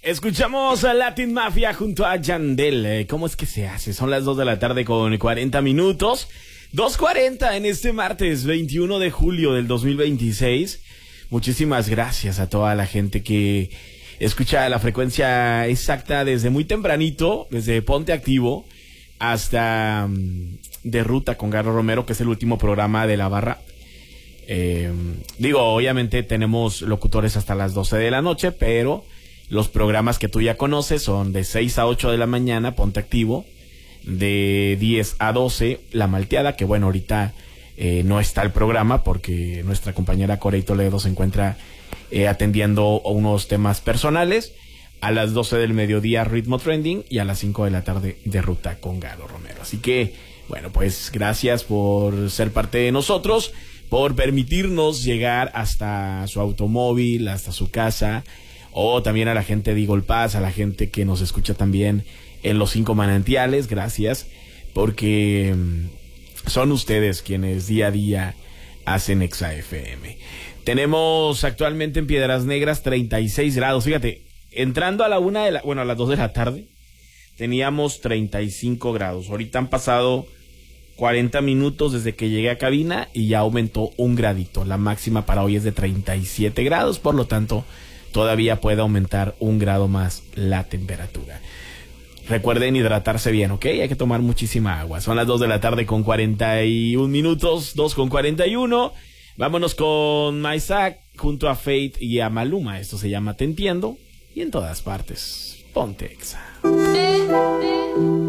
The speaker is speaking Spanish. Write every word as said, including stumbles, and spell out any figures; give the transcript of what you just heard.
Escuchamos a Latin Mafia junto a Yandel. ¿Cómo es que se hace? Son las dos de la tarde con cuarenta minutos. dos cuarenta en este martes veintiuno de julio del dos mil veintiséis. Muchísimas gracias a toda la gente que escucha la frecuencia exacta desde muy tempranito, desde Ponte Activo hasta um, De Ruta con Garo Romero, que es el último programa de la barra. Eh, digo, obviamente tenemos locutores hasta las doce de la noche, pero los programas que tú ya conoces son de seis a ocho de la mañana, Ponte Activo, de diez a doce, La Malteada, que bueno, ahorita eh, no está el programa porque nuestra compañera Corey Toledo se encuentra eh, atendiendo unos temas personales. A las doce del mediodía, Ritmo Trending, y a las cinco de la tarde, De Ruta con Garo Romero. Así que, bueno, pues gracias por ser parte de nosotros, por permitirnos llegar hasta su automóvil, hasta su casa, o también a la gente de Eagle Pass, a la gente que nos escucha también en Los Cinco Manantiales. Gracias, porque son ustedes quienes día a día hacen Exa F M. Tenemos actualmente en Piedras Negras treinta y seis grados. Fíjate, entrando a la una de la, bueno, a las dos de la tarde, teníamos treinta y cinco grados. Ahorita han pasado cuarenta minutos desde que llegué a cabina y ya aumentó un gradito. La máxima para hoy es de treinta y siete grados, por lo tanto, todavía puede aumentar un grado más la temperatura. Recuerden hidratarse bien, ¿ok? Hay que tomar muchísima agua. Son las dos de la tarde con cuarenta y un minutos, dos con cuarenta y uno. Vámonos con Maisak junto a Fate y a Maluma. Esto se llama Te Entiendo, y en todas partes, ponte Exa.